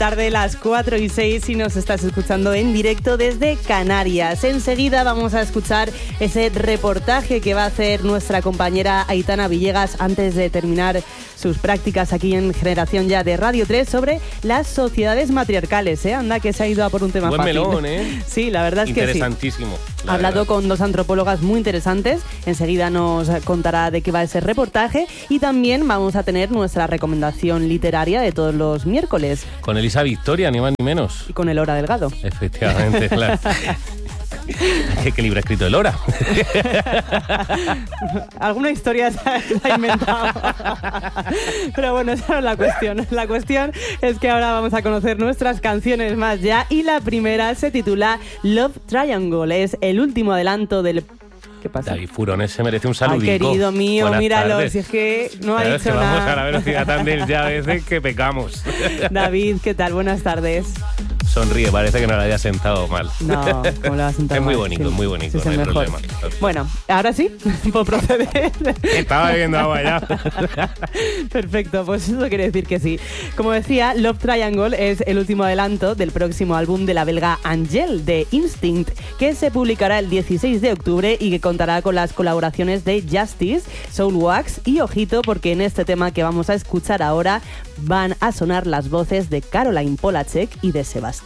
tarde, las 4:06, y nos estás escuchando en directo desde Canarias. Enseguida vamos a escuchar ese reportaje que va a hacer nuestra compañera Aitana Villegas antes de terminar sus prácticas aquí en Generación Ya de Radio 3 sobre las sociedades matriarcales. Anda, que se ha ido a por un tema buen fácil. Melón, ¿eh? Sí, la verdad es que sí. Interesantísimo. Ha hablado con dos antropólogas muy interesantes. Enseguida nos contará de qué va ese reportaje, y también vamos a tener nuestra recomendación literaria de todos los miércoles. Con Elisa Victoria, ni más ni menos. Y con el Hora Delgado. Efectivamente, claro. ¿Qué libro ha escrito el Hora? Alguna historia se ha inventado. Pero bueno, esa no es la cuestión. La cuestión es que ahora vamos a conocer nuestras canciones más ya, y la primera se titula Love Triangle. Es el último adelanto del... ¿Qué pasa? David Furones se merece un saludito. Ay, querido mío, buenas míralo, tardes. si es que no ha Claro, dicho es que nada. vamos a la velocidad tan del ya a veces que pecamos. David, ¿qué tal? Buenas tardes. Sonríe, parece que no lo haya sentado mal. No, ¿cómo lo vas a sentar Es muy mal? bonito, Sí. muy bonito, Sí, no hay es el mejor. problema. Bueno, ahora sí, puedo proceder. Estaba bebiendo agua ya. Perfecto, pues eso quiere decir que sí. Como decía, Love Triangle es el último adelanto del próximo álbum de la belga Angèle, de Instinct, que se publicará el 16 de octubre y que contará con las colaboraciones de Justice, Soulwax y, ojito, porque en este tema que vamos a escuchar ahora van a sonar las voces de Caroline Polachek y de Sebastián